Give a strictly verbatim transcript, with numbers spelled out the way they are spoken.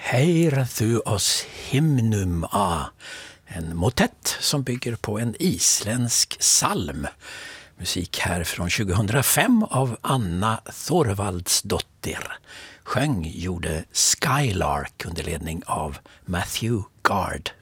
Heir thu oss hymnum a, en motett som bygger på en isländsk psalm. Musik här från tjugohundrafem av Anna Thorvaldsdottir. Sjöng gjorde Skylark under ledning av Matthew Gard.